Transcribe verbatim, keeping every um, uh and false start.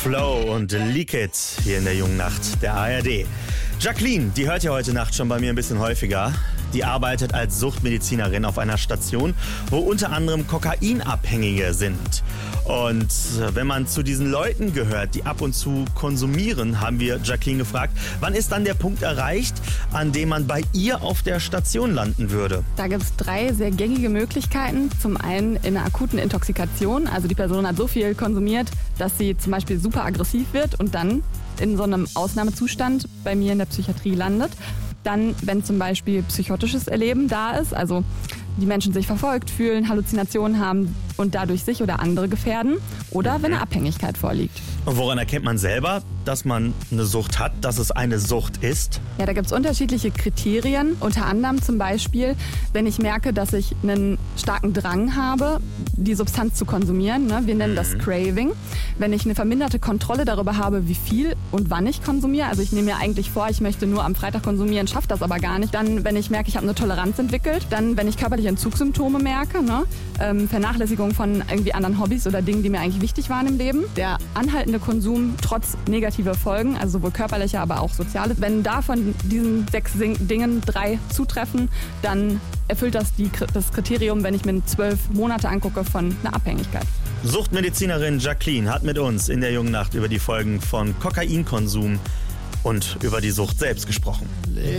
Flow und Leak It hier in der jungen Nacht der A R D. Jacqueline, die hört ja heute Nacht schon bei mir ein bisschen häufiger. Die arbeitet als Suchtmedizinerin auf einer Station, wo unter anderem Kokainabhängige sind. Und wenn man zu diesen Leuten gehört, die ab und zu konsumieren, haben wir Jacqueline gefragt, wann ist dann der Punkt erreicht, an dem man bei ihr auf der Station landen würde? Da gibt es drei sehr gängige Möglichkeiten. Zum einen in einer akuten Intoxikation, also die Person hat so viel konsumiert, dass sie zum Beispiel super aggressiv wird und dann in so einem Ausnahmezustand bei mir in der Psychiatrie landet. Dann, wenn zum Beispiel psychotisches Erleben da ist, also die Menschen sich verfolgt fühlen, Halluzinationen haben und dadurch sich oder andere gefährden, oder wenn eine Abhängigkeit vorliegt. Und woran erkennt man selber, dass man eine Sucht hat, dass es eine Sucht ist? Ja, da gibt es unterschiedliche Kriterien. Unter anderem zum Beispiel, wenn ich merke, dass ich einen starken Drang habe, die Substanz zu konsumieren. Ne? Wir nennen Mhm. das Craving. Wenn ich eine verminderte Kontrolle darüber habe, wie viel und wann ich konsumiere. Also ich nehme mir eigentlich vor, ich möchte nur am Freitag konsumieren, schaffe das aber gar nicht. Dann, wenn ich merke, ich habe eine Toleranz entwickelt. Dann, wenn ich körperliche Entzugssymptome merke. Ne? Ähm, Vernachlässigung von irgendwie anderen Hobbys oder Dingen, die mir eigentlich wichtig waren im Leben. Der anhaltende Konsum trotz negativer Folgen, also sowohl körperliche, aber auch soziale. Wenn davon diesen sechs Dingen drei zutreffen, dann erfüllt das die, das Kriterium, wenn ich mir zwölf Monate angucke von einer Abhängigkeit. Suchtmedizinerin Jacqueline hat mit uns in der jungen Nacht über die Folgen von Kokainkonsum und über die Sucht selbst gesprochen.